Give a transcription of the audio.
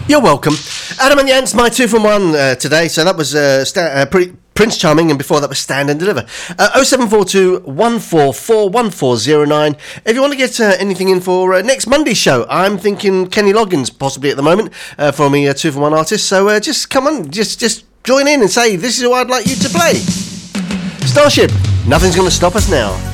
You're welcome. Adam and Jans, my 2 from 1 today. So that was Prince Charming, and before that was Stand and Deliver. 0742 144 1409. If you want to get anything in for next Monday's show, I'm thinking Kenny Loggins possibly at the moment for me 2 from 1 artist. So just come on, just join in and say this is who I'd like you to play. Starship, nothing's going to stop us now.